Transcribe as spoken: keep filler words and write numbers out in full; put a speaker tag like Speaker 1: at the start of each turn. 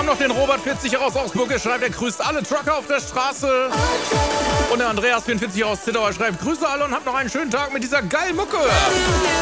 Speaker 1: noch den Robert vierzig aus Augsburg, er schreibt, er grüßt alle Trucker auf der Straße. Und der Andreas vierundvierzig aus Zittau, er schreibt, grüße alle und habt noch einen schönen Tag mit dieser geilen Mucke.